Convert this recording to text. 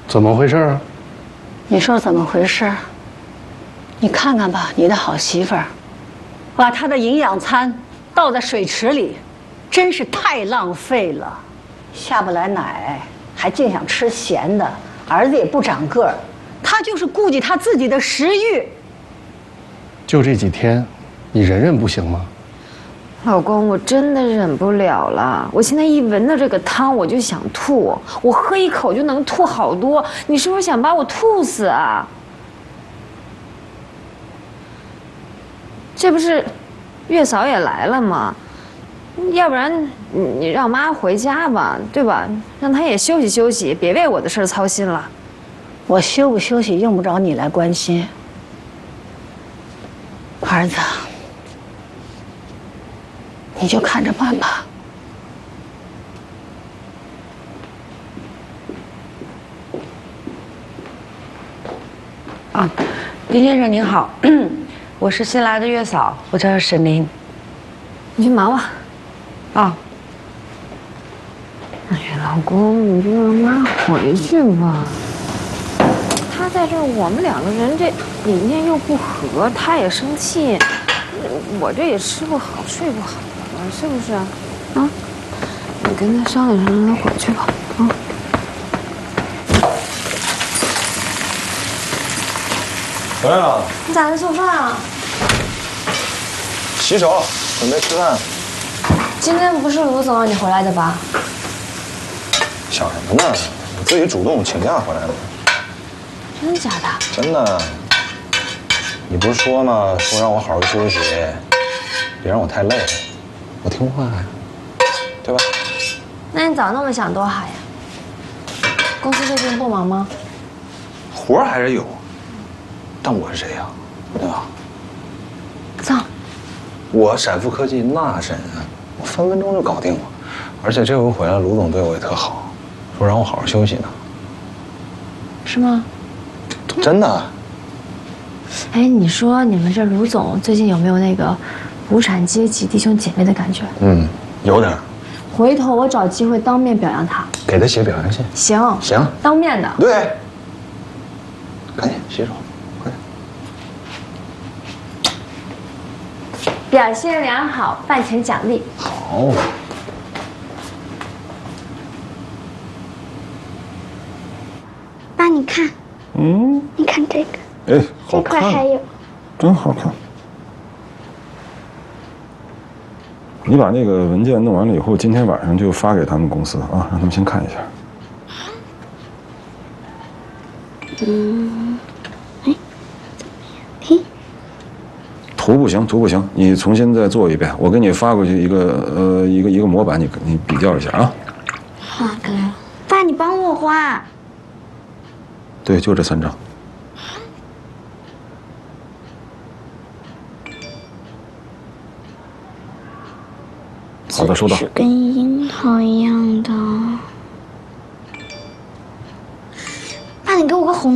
怎么回事啊？ 你说怎么回事？你看看吧，你的好媳妇儿，把她的营养餐倒在水池里，真是太浪费了。下不来奶，还净想吃咸的，儿子也不长个儿，她就是顾及她自己的食欲。 就这几天，你忍忍不行吗？ 老公，我真的忍不了了。我现在一闻到这个汤，我就想吐。我喝一口就能吐好多。你是不是想把我吐死啊？这不是月嫂也来了吗？要不然你让妈回家吧，对吧？让她也休息休息，别为我的事操心了。 我休不休息用不着你来关心，儿子。你就看着办吧。 啊，林先生您好，我是新来的月嫂，我叫沈林。 你去忙吧。 啊。 哎呀，老公，你就让妈回去吧。她在这儿，我们两个人这理念又不合，她也生气，我这也吃不好睡不好。是不是啊？啊，你跟他商量商量，让他回去吧。啊。 回来了。 你咋在做饭啊？ 洗手，准备吃饭。 今天不是卢总让你回来的吧？ 想什么呢？我自己主动请假回来的。 真的假的？ 真的。你不是说吗？说让我好好休息，别让我太累。我听话呀，对吧？ 那你早那么想多好呀？公司最近不忙吗？ 活还是有，但我是谁呀？对吧？ 脏。 我闪富科技那神啊，我分分钟就搞定了。而且这回回来，卢总对我也特好，说让我好好休息呢。 是吗？ 真的。 哎，你说你们这卢总最近有没有那个无产阶级弟兄姐妹的感觉？ 嗯，有点。 回头我找机会当面表扬他， 给他写表扬信。 行行， 当面的。 对。赶紧洗手，快点。 表现良好，饭前奖励。 好。 爸，你看。你看这个。 哎，好看。 这块还有。 真好看。你把那个文件弄完了以后，今天晚上就发给他们公司啊，让他们先看一下。 哎，怎么样？嘿， 图不行，图不行，你重新再做一遍。我给你发过去一个模板，你比较一下啊。 好的。爸，你帮我画。 对，就这3张。好的，收到。 是跟樱桃一样的。爸，你给我个红。